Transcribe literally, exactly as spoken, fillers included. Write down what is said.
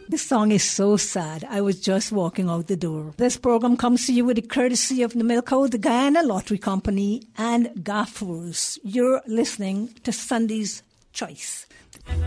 This song is so sad. I was just walking out the door. This program comes to you with the courtesy of Namilco, the Guyana Lottery Company, and Gaffurs. You're listening to Sunday's Choice.